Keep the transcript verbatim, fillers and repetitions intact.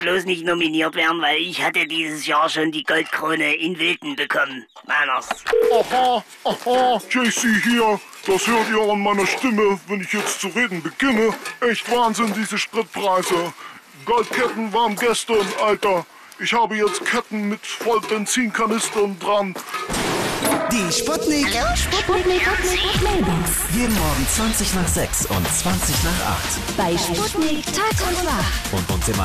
bloß nicht nominiert werden, weil ich hatte dieses Jahr schon die Goldkrone in Wilden bekommen. Meiners. Aha, aha, J C hier. Das hört ihr an meiner Stimme, wenn ich jetzt zu reden beginne. Echt Wahnsinn, diese Spritpreise. Goldketten waren gestern, Alter. Ich habe jetzt Ketten mit voll Benzinkanistern dran. Die Sputnik. Hallo, Sputnik. Sputnik. Mailbox. Jeden Morgen zwanzig nach sechs und zwanzig nach acht. Bei Sputnik Tag und Wach. Und uns im